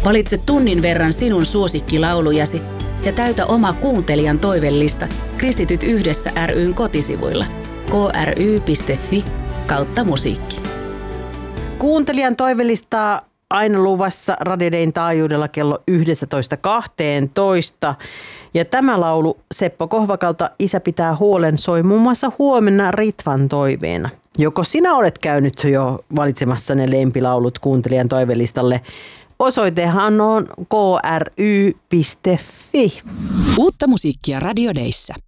Valitse tunnin verran sinun suosikkilaulujasi ja täytä oma kuuntelijan toivellista Kristityt yhdessä ry:n kotisivuilla kry.fi/musiikki. Kuuntelijan toivelistaa aina luvassa Radio Dayn taajuudella kello 11:12. Ja tämä laulu Seppo Kohvakalta Isä pitää huolen soi muun muassa huomenna Ritvan toiveena. Joko sinä olet käynyt jo valitsemassa ne lempilaulut kuuntelijan toivelistalle? Osoitehan on kry.fi. Uutta musiikkia Radio Dayssä.